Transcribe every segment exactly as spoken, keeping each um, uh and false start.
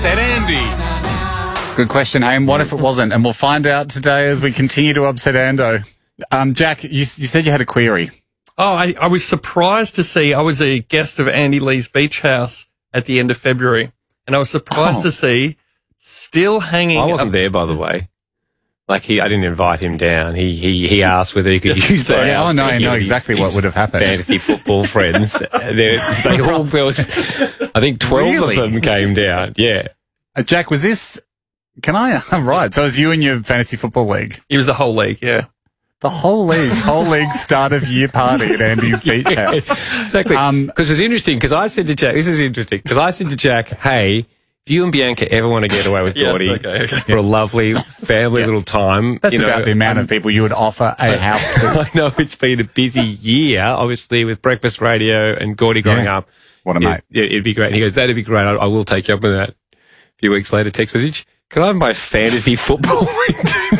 Said Andy. Good question, Haim. What if it wasn't? And we'll find out today as we continue to upset Ando. Um, Jack, you, you said you had a query. Oh, I, I was surprised to see, I was a guest of Andy Lee's beach house at the end of February, and I was surprised Oh. to see still hanging. I wasn't up, there, by the way. Like, he, I didn't invite him down. He he, he asked whether he could use the Yeah, house. I know, for I know his- exactly his what would have happened. Fantasy football friends. they, they all, there was, I think twelve Really? of them came down. Yeah. Uh, Jack, was this... Can I... Oh, right. So it was you and your fantasy football league. It was the whole league, yeah. The whole league. Whole league start of year party at Andy's beach house. Exactly. Um, Because it's interesting, because I said to Jack, this is interesting, because I said to Jack, hey, if you and Bianca ever want to get away with Yes, Gordy okay, okay. for a lovely family little time. That's you know, about the amount of people you would offer a house to. I know it's been a busy year, obviously, with breakfast radio and Gordy growing Yeah. up. What a Yeah, mate. yeah, it'd be great. And he goes, that'd be great. I, I will take you up on that. A few weeks later, text message. Can I have my fantasy football league?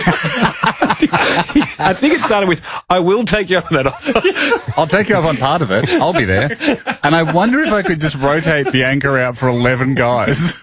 I think it started with, I will take you up on that offer. I'll take you up on part of it. I'll be there. And I wonder if I could just rotate Bianca out for eleven guys.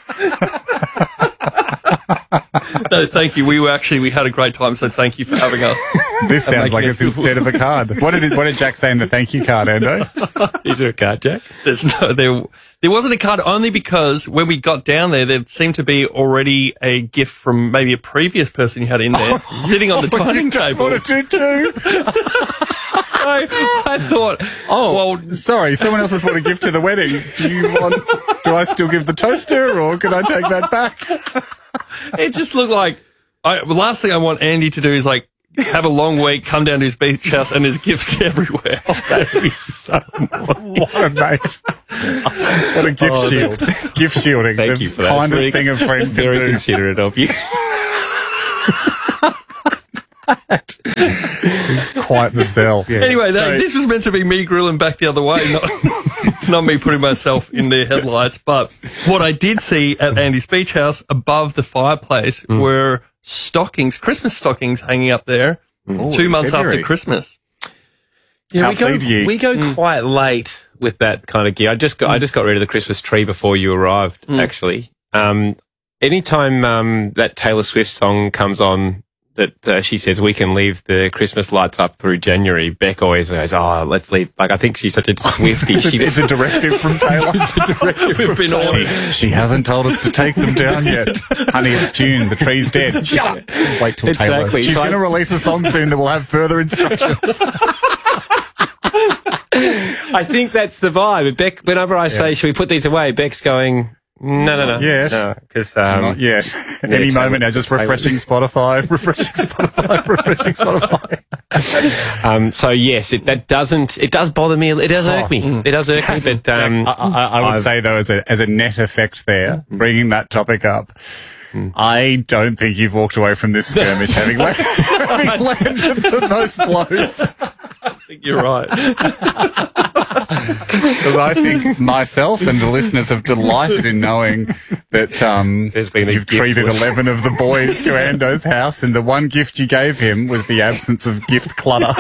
No, thank you. We were actually, we had a great time, so thank you for having us. This sounds making like us it's feel- instead of a card. What did, what did Jack say in the thank you card, Ando? Is there a card, Jack? There's no, there, there wasn't a card only because when we got down there, there seemed to be already a gift from maybe a previous person you had in there sitting on the dining table. What a two-two. So I thought, Oh, well, sorry. Someone else has brought a gift to the wedding. Do you want, do I still give the toaster or can I take that back? it just looked like, I, the last thing I want Andy to do is like, have a long week, come down to his beach house, and there's gifts everywhere. That'd be so What a mate. What a gift Oh, shield. Gift shielding. Thank the you for that. kindest Very- thing a friend can Very do. considerate of you. Quite the sell. Yeah. Anyway, that, So- this was meant to be me grilling back the other way, not, not me putting myself in their headlights. But what I did see at Andy's beach house above the fireplace Mm. were stockings, Christmas stockings hanging up there Ooh, two months February. after Christmas. Yeah, How we go, pleased ye? we go quite late with that kind of gear. I just got, I just got rid of the Christmas tree before you arrived, actually. Um, anytime, um, that Taylor Swift song comes on that, uh, she says we can leave the Christmas lights up through January, Beck always goes, oh, let's leave. Like, I think she's such a Swiftie. It's a, She it's a directive from Taylor. it's a directive We've been from on. Taylor. She hasn't told us to take them down yet. Honey, it's June. The tree's dead. Shut up. Wait till Taylor. Exactly. She's So I- going to release a song soon that will have further instructions. I think that's the vibe. Beck, whenever I say, should we put these away? Beck's going, no, no, no. Yes. No, because, um, Not yet. At any Taylor- moment now, just Taylor- refreshing Spotify, refreshing Spotify, refreshing Spotify. Um, so yes, it, that doesn't, it does bother me. It does irk me. It does irk me, but, um, I, I, I would I've- say though, as a as a net effect there, bringing that topic up, I don't think you've walked away from this skirmish having, la- having landed the most blows. I think you're right. Because I think myself and the listeners have delighted in knowing that um, There's been a you've gift treated list. eleven of the boys to Ando's house, and the one gift you gave him was the absence of gift clutter.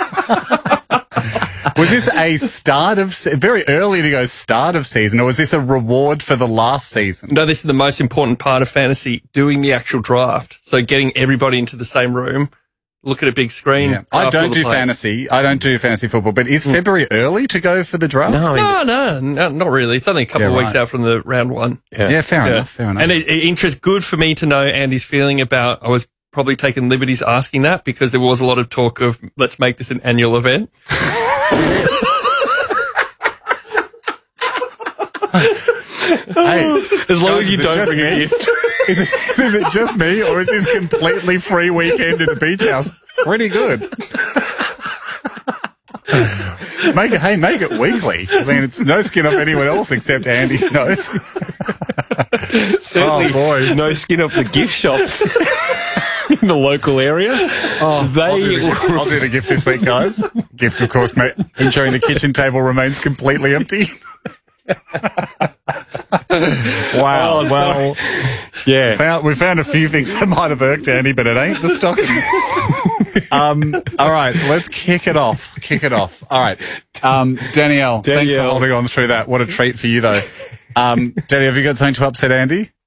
Was this a start of se- very early to go start of season, or was this a reward for the last season? No, this is the most important part of fantasy, doing the actual draft. So getting everybody into the same room, look at a big screen. Yeah. I draft all don't the do players. fantasy. I don't do fantasy football. But is February early to go for the draft? no, I mean, No, no, no, not really. It's only a couple Yeah, of weeks right. out from the round one. Yeah, fair Yeah. enough. Fair enough. And it, it interest good for me to know Andy's feeling about, I was probably taking liberties asking that because there was a lot of talk of let's make this an annual event. Hey, As long guys, as you is it don't just bring a me? gift. Is it, is it just me, or is this completely free weekend in a beach house pretty good? Make it, hey, make it weekly. I mean, it's no skin off anyone else except Andy's nose. certainly Oh, boy. no skin off the gift shops in the local area. Oh, They I'll do, the, I'll do the gift this week, guys. Gift, of course, mate, ensuring the kitchen table remains completely empty. Wow. Oh, well, yeah. found, we found a few things that might have irked Andy, but it ain't the stocking. um, all right, let's kick it off. Kick it off. All right. Um, Danielle, thanks for Danielle. holding on through that. What a treat for you, though. Um, Danielle, have you got something to upset Andy?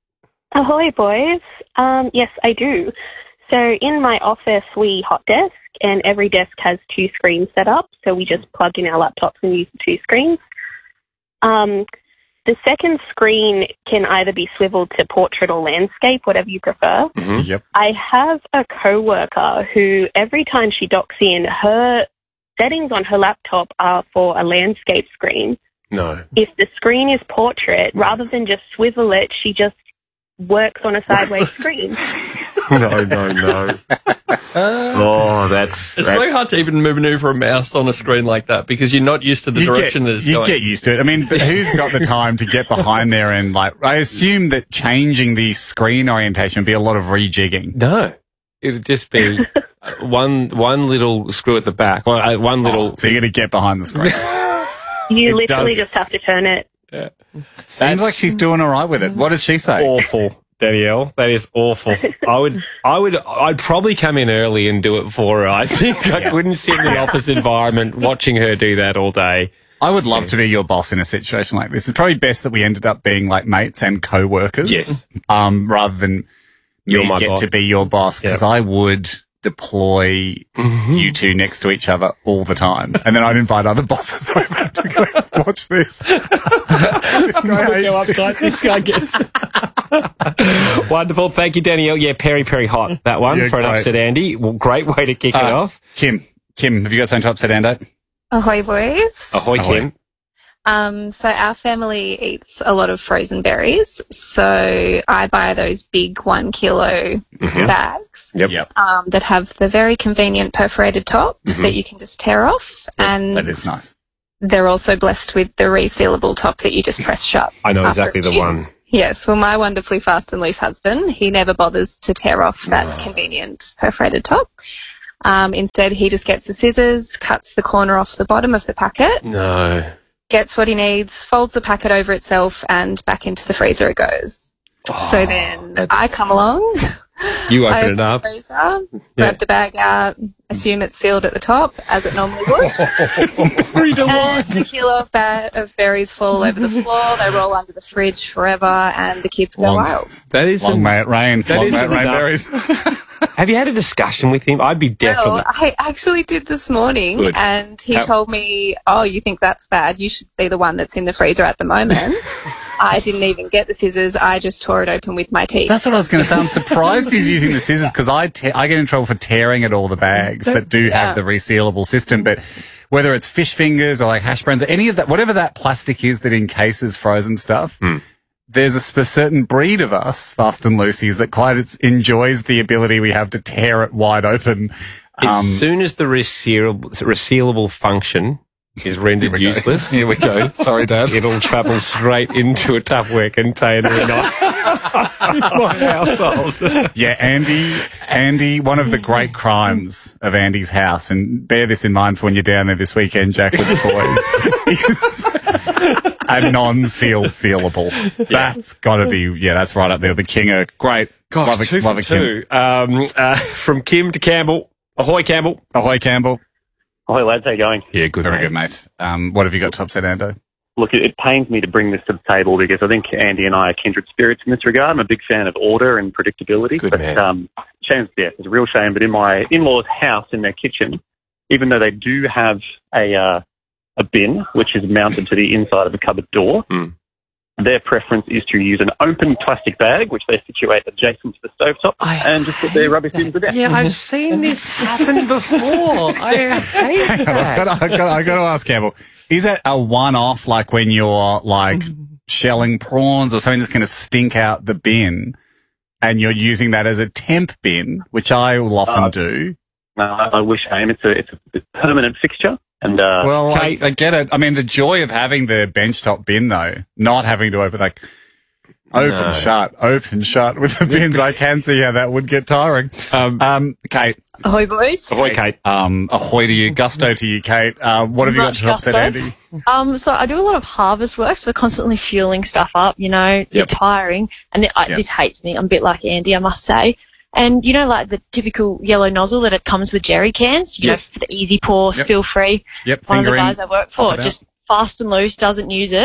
Ahoy, boys. Um, yes, I do. So in my office, we hot desk, and every desk has two screens set up. So we just plug in our laptops and use the two screens. Um, the second screen can either be swiveled to portrait or landscape, whatever you prefer. Mm-hmm. Yep. I have a coworker who, every time she docks in, her settings on her laptop are for a landscape screen. No. If the screen is portrait, rather than just swivel it, she just works on a sideways screen. No, no, no. Oh, that's... It's that's, so hard to even maneuver a mouse on a screen like that because you're not used to the You direction get, that it's you going. get used to it. I mean, but who's got the time to get behind there and, like, I assume that changing the screen orientation would be a lot of rejigging. No. It'd just be one one little screw at the back, one, uh, one little... So you're going to get behind the screen. You It literally does- just have to turn it. Yeah. Seems like she's doing all right with it. What does she say? Awful, Danielle. That is awful. I would, I would, I'd probably come in early and do it for her. I think I couldn't sit in the office environment watching her do that all day. I would love to be your boss in a situation like this. It's probably best that we ended up being like mates and co-workers. Yes. Um, rather than You're me my get boss. to be your boss, because I would deploy you two next to each other all the time. And then I'd invite other bosses over to go watch this. This guy hates Go this. upside, this guy gets. Wonderful. Thank you, Danielle. Yeah, Perry, Perry hot. That one Yeah, for an great. upset Andy. Well, great way to kick it Uh, off. Kim, Kim, have you got something to upset Ando? Ahoy, boys. Ahoy, Ahoy. Kim. Um, so our family eats a lot of frozen berries. So I buy those big one kilo bags Yep. Yep. um, that have the very convenient perforated top that you can just tear off. And That is nice. they're also blessed with the resealable top that you just press shut. I know after exactly it's the used. one. Yes, well, my wonderfully fast and loose husband, he never bothers to tear off that convenient perforated top. Um, instead, he just gets the scissors, cuts the corner off the bottom of the packet, No. gets what he needs, folds the packet over itself, and back into the freezer it goes. so then that- I come along. You I open it the up. freezer, grab the bag out, assume it's sealed at the top, as it normally would. Very And a kilo of, ba- of berries fall all over the floor. They roll under the fridge forever, and the kids go Long- wild. That is Long some- may it rain. that Long is may it some rain enough. berries. Have you had a discussion with him? I'd be definitely. Well, I actually did this morning, Good. and he How- told me, "Oh, you think that's bad? You should see the one that's in the freezer at the moment." I didn't even get the scissors. I just tore it open with my teeth. That's what I was going to say. I'm surprised he's using the scissors because I, te- I get in trouble for tearing at all the bags that do have the resealable system. But whether it's fish fingers or like hash browns or any of that, whatever that plastic is that encases frozen stuff, there's a sp- certain breed of us, Fast and Lucy's, that quite it's, enjoys the ability we have to tear it wide open. as Um, soon as the resealable, resealable function is rendered Here we go. useless, Here we go. Sorry, Dad. it'll travel straight into a Tupperware container in my household. Yeah, Andy, Andy, one of the great crimes of Andy's house, and bear this in mind for when you're down there this weekend, Jack, with the boys, is a non-sealed sealable. That's got to be, yeah, that's right up there. The king of great. Gosh, love a, two love for a Kim. two. Um, uh, from Kim to Campbell. Ahoy, Campbell. Ahoy, Campbell. Hi lads, how you going? Yeah, good. Very mate. good, mate. Um, what have you got to upset Ando? Look, it, it pains me to bring this to the table because I think Andy and I are kindred spirits in this regard. I'm a big fan of order and predictability. Good but man. um shame, yeah, it's a real shame. But in my in-laws' house, in their kitchen, even though they do have a uh, a bin which is mounted to the inside of a cupboard door, Mm. their preference is to use an open plastic bag which they situate adjacent to the stovetop and just put their rubbish bins there. Yeah, I've seen this happen before. I hate I've that. got, I've got, I've got to ask Campbell, is it a one-off, like when you're like shelling prawns or something that's going to stink out the bin and you're using that as a temp bin, which I will often Uh, do? No, I I wish I am. It's a it's a permanent fixture. And uh, Well, I, Kate- I get it. I mean, the joy of having the benchtop bin, though, not having to open, like, open, No. shut, open, shut with the bins, I can see how that would get tiring. Um, Um, Kate, Ahoy, boys. Ahoy, Kate. um, ahoy to you, gusto to you, Kate. Uh, what have you got Much to upset gusto. Andy? Um, so I do a lot of harvest work, so we're constantly fueling stuff up, you know, Yep. it's tiring. And it, I, Yep. this hates me. I'm a bit like Andy, I must say. And, you know, like the typical yellow nozzle that it comes with jerry cans, you Yes. know, for the easy pour, Yep. spill free. Yep, One of the finger in. guys I work pop for it out. just fast and loose, doesn't use it.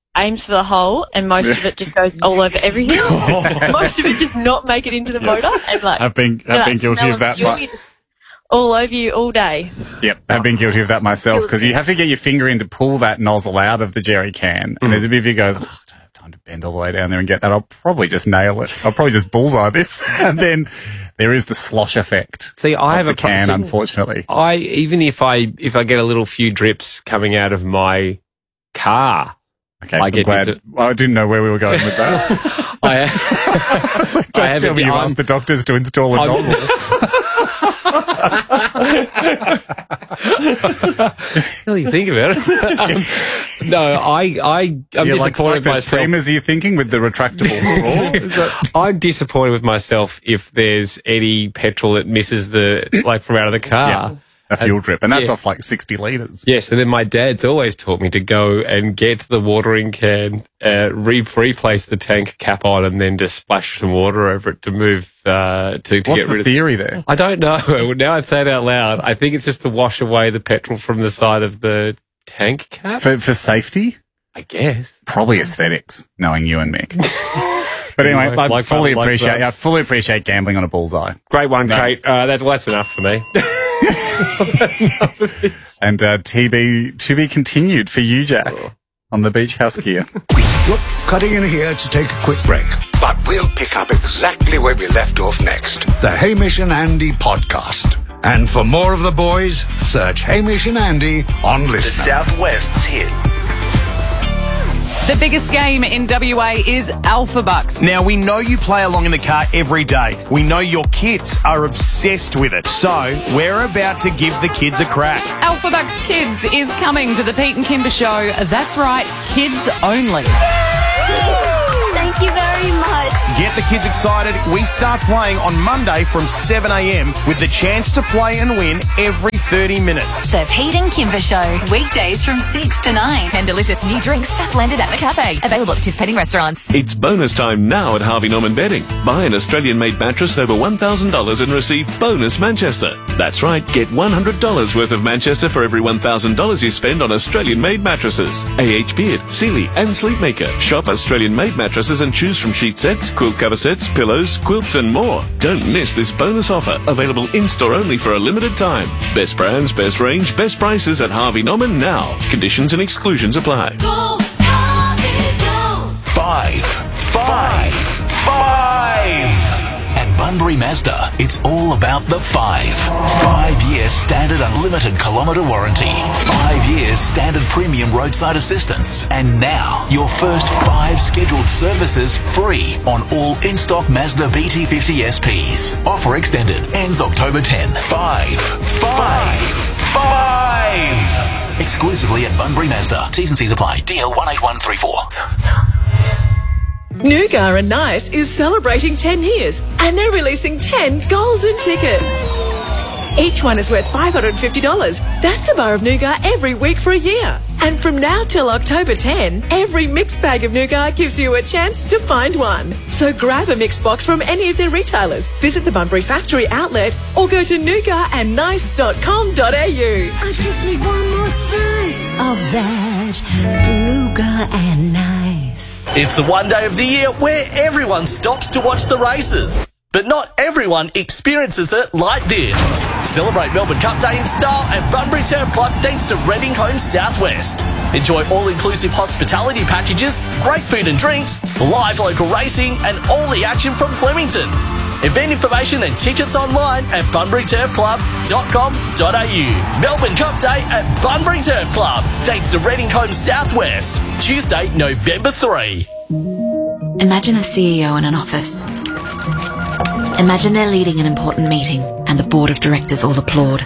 aims for the hole, and most of it just goes all over everything. Most of it does not make it into the motor, and like I've been you know, I've been that guilty smell of that. fuel, my- you just- all over you all day. Yep, I've been guilty of that myself because you have to get your finger in to pull that nozzle out of the jerry can, and there's a bit of you goes, oh, I don't have time to bend all the way down there and get that. I'll probably just nail it. I'll probably just bullseye this, and then there is the slosh effect. See, I of have the a pro- can, see, unfortunately. I even if I if I get a little few drips coming out of my car, Okay, I I'm get glad. dis- Well, I didn't know where we were going with that. I, Don't I have tell a me you I'm- asked the doctors to install a I'm- nozzle. really think about it. um, no, I, I, I'm You're like, disappointed like with those myself. creamers are you thinking with the retractable straw? Is that- I'm disappointed with myself if there's any petrol that misses the like from out of the car. Yeah, a fuel drip, and that's yeah. off like sixty litres. Yes, and then my dad's always taught me to go and get the watering can, uh, re- replace the tank cap on, and then just splash some water over it to move uh, to, to What's get the rid of. theory there? I don't know. Now I've said it out loud. I think it's just to wash away the petrol from the side of the tank cap. For, for safety? I guess. Probably aesthetics, knowing you and Mick. But anyway, Anyway, I like fully that, like appreciate. that. I fully appreciate gambling on a bullseye. Great one, No. Kate. Uh, that's well, that's enough for me. And uh, T B to be continued for you, Jack, on the beach house gear. Look, cutting in here to take a quick break. But we'll pick up exactly where we left off next. The Hamish and Andy podcast. And for more of the boys, search Hamish and Andy on Listener. Southwest's hit. The biggest game in W A is Alpha Bucks. Now, we know you play along in the car every day. We know your kids are obsessed with it. So, we're about to give the kids a crack. Alpha Bucks Kids is coming to the Pete and Kimber show. That's right, kids only. Thank you very much. Get the kids excited. We start playing on Monday from seven a.m. with the chance to play and win every thirty minutes. The Pete and Kimber Show, weekdays from six to nine. Ten delicious new drinks just landed at the cafe. Available at participating restaurants. It's bonus time now at Harvey Norman Bedding. Buy an Australian-made mattress over one thousand dollars and receive bonus Manchester. That's right, get one hundred dollars worth of Manchester for every one thousand dollars you spend on Australian-made mattresses. A H Beard, Sealy and Sleepmaker. Shop Australian-made mattresses and choose from sheet sets, quilt cover sets, pillows, quilts and more. Don't miss this bonus offer. Available in-store only for a limited time. Best brands, best range, best prices at Harvey Norman now. Conditions and exclusions apply. Five. Five. Five. At Bunbury Mazda, it's all about the five. Five years standard unlimited kilometre warranty. Five years standard premium roadside assistance. And now, your first five scheduled services free on all in-stock Mazda B T fifty S Ps. Offer extended. Ends October tenth. Five. Five. Five. Exclusively at Bunbury Mazda. T's and C's apply. D L one eight one three four. Nougat and Nice is celebrating ten years and they're releasing ten golden tickets. Each one is worth five hundred fifty dollars. That's a bar of nougat every week for a year. And from now till October tenth, every mixed bag of nougat gives you a chance to find one. So grab a mixed box from any of their retailers, visit the Bunbury Factory outlet or go to nougat and nice dot com dot a u. I just need one more slice of that nougat and nice. It's the one day of the year where everyone stops to watch the races. But not everyone experiences it like this. Celebrate Melbourne Cup Day in style at Bunbury Turf Club thanks to Reading Homes Southwest. Enjoy all-inclusive hospitality packages, great food and drinks, live local racing and all the action from Flemington. Event information and tickets online at bunbury turf club dot com dot a u. Melbourne Cup Day at Bunbury Turf Club thanks to Reading Homes Southwest. Tuesday, November third. Imagine a C E O in an office. Imagine they're leading an important meeting and the board of directors all applaud.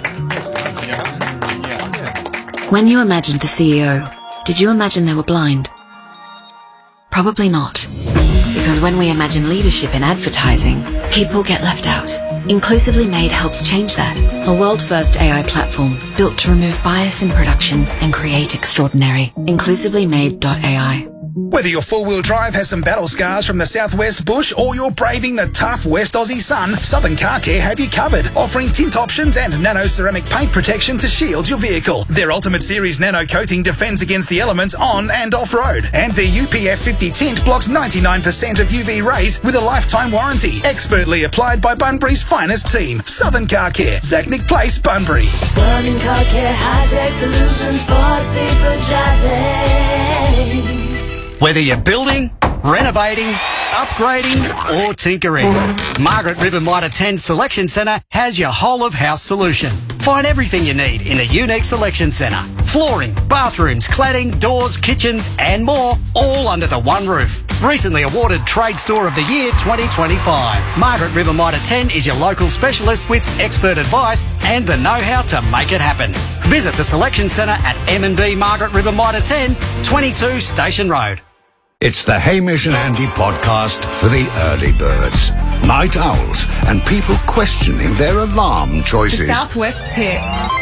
When you imagined the C E O, did you imagine they were blind? Probably not. Because when we imagine leadership in advertising, people get left out. Inclusively Made helps change that. A world-first A I platform built to remove bias in production and create extraordinary. inclusively made dot a i. Whether your four-wheel drive has some battle scars from the southwest bush or you're braving the tough West Aussie sun, Southern Car Care have you covered, offering tint options and nano-ceramic paint protection to shield your vehicle. Their Ultimate Series nano coating defends against the elements on and off-road, and their U P F fifty tint blocks ninety-nine percent of U V rays with a lifetime warranty. Expertly applied by Bunbury's finest team. Southern Car Care, Zachnick Place, Bunbury. Southern Car Care, high-tech solutions for safer driving. Whether you're building, renovating, upgrading or tinkering, Margaret River Mitre ten Selection Centre has your whole-of-house solution. Find everything you need in a unique selection centre. Flooring, bathrooms, cladding, doors, kitchens and more, all under the one roof. Recently awarded Trade Store of the Year twenty twenty-five. Margaret River Mitre ten is your local specialist with expert advice and the know-how to make it happen. Visit the Selection Centre at M and B Margaret River Mitre ten, twenty-two Station Road. It's the Hamish and Andy podcast for the early birds, night owls, and people questioning their alarm choices. The Southwest's here.